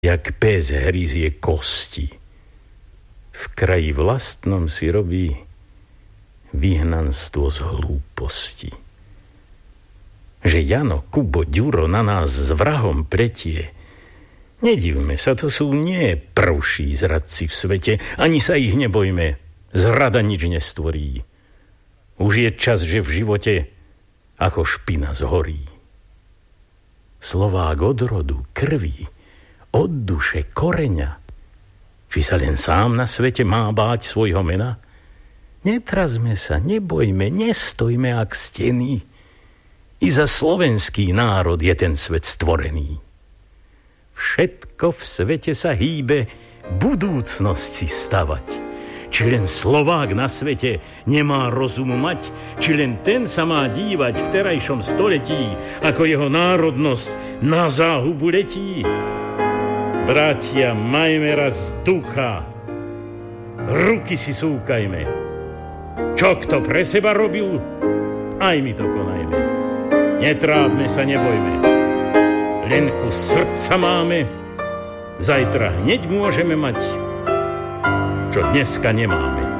jak pes hryzie kosti. V kraji vlastnom si robí vyhnanstvo z hlúposti. Že Jano, Kubo, Ďuro na nás s vrahom pretie, nedivme sa, to sú nie prvší zradci v svete, ani sa ich nebojme, zrada nič nestvorí. Už je čas, že v živote ako špina zhorí. Slovák od rodu, krvi, od duše, koreňa, či sa len sám na svete má báť svojho mena? Netrazme sa, nebojme, nestojme ak steny. I za slovenský národ je ten svet stvorený. Všetko v svete sa hýbe budúcnosť si stavať. Či len Slovák na svete nemá rozum mať, či len ten sa má dívať v terajšom století, ako jeho národnosť na záhubu letí. Bratia, majme raz ducha, ruky si súkajme. Čo kto pre seba robil, aj my to konajme. Netrápme sa, nebojme. Len kus srdca máme, zajtra hneď môžeme mať, čo dneska nemáme.